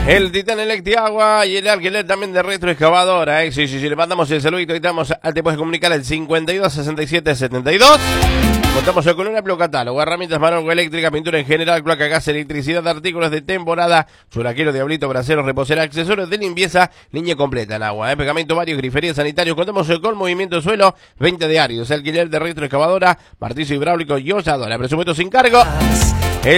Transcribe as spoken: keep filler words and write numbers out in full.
El Titán Electriagua y el alquiler también de retroexcavadora, ¿eh? Sí, sí, sí, le mandamos el saludito y estamos, te puedes comunicar al cincuenta y dos sesenta y siete setenta y dos. Contamos con un amplio catálogo, herramientas manual eléctrica, pintura en general, cloaca, gas, electricidad, artículos de temporada, churaquero, diablito, brasero, reposera, accesorios de limpieza, línea completa en agua, ¿eh? Pegamento varios, griferías, sanitarios. Contamos con movimiento de suelo, veinte diarios, alquiler de retroexcavadora, martillo hidráulico y holladora, presupuesto sin cargo.